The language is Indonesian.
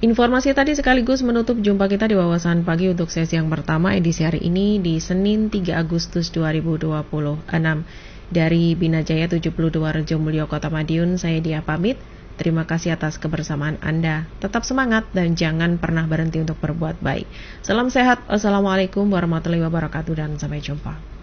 Informasi tadi sekaligus menutup jumpa kita di Wawasan Pagi untuk sesi yang pertama edisi hari ini di Senin 3 Agustus 2026. Dari Binajaya 72 Rejomulyo Kota Madiun, saya Dia pamit. Terima kasih atas kebersamaan Anda. Tetap semangat dan jangan pernah berhenti untuk berbuat baik. Salam sehat. Assalamualaikum warahmatullahi wabarakatuh dan sampai jumpa.